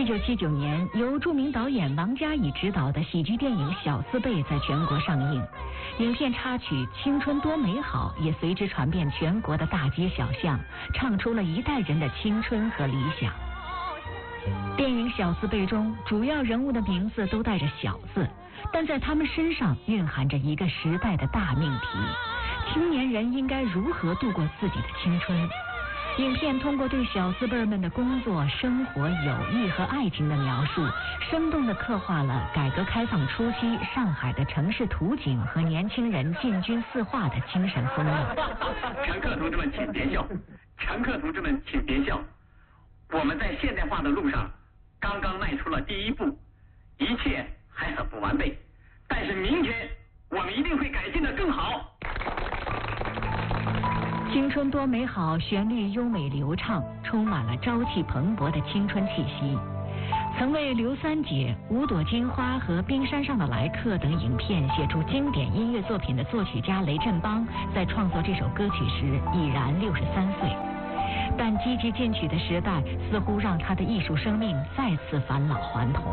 1979年，由著名导演王家乙执导的喜剧电影《小四辈》在全国上映，影片插曲《青春多美好》也随之传遍全国的大街小巷，唱出了一代人的青春和理想。电影《小四辈》中，主要人物的名字都带着“小”字，但在他们身上蕴含着一个时代的大命题：青年人应该如何度过自己的青春。影片通过对小四辈们的工作、生活、友谊和爱情的描述，生动地刻画了改革开放初期上海的城市图景和年轻人进军四化的精神风貌。 乘客同志们，请别笑！乘客同志们，请别笑！我们在现代化的路上刚刚迈出了第一步，一切还很不完备，但是明天我们一定会改进得更好。 青春多美好，旋律优美流畅，充满了朝气蓬勃的青春气息。曾为《刘三姐》《五朵金花》和《冰山上的来客》等影片写出经典音乐作品的作曲家雷振邦，在创作这首歌曲时已然63岁。但积极进取的时代似乎让他的艺术生命再次返老还童。